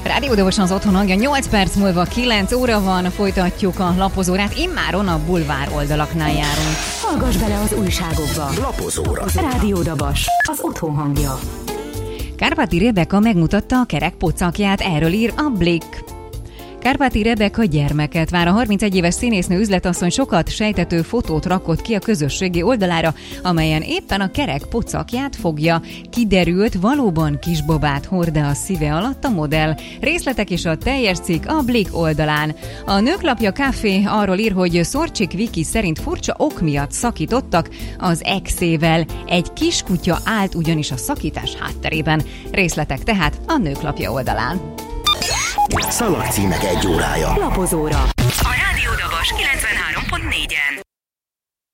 Rádió Dobosan az otthon hangja, 8 perc múlva 9 óra van, folytatjuk a lapozórát, immáron a bulvár oldalaknál járunk. Hallgass bele az újságokba. Lapozóra. Rádió Dobos, az otthon hangja. Kárpáti Rebeka megmutatta a kerek pocakját, erről ír a Blick. Kárpáti Rebeka gyermeket vár. A 31 éves színésznő üzletasszony sokat sejtető fotót rakott ki a közösségi oldalára, amelyen éppen a kerek pocakját fogja. Kiderült, valóban kisbabát hord a szíve alatt a modell. Részletek és a teljes cikk a Blick oldalán. A Nőklapja Café arról ír, hogy Szorcsik Viki szerint furcsa ok miatt szakítottak az exével. Egy kiskutya állt ugyanis a szakítás hátterében. Részletek tehát a Nőklapja oldalán. Szalagcímek 1 órája. Lapozóra.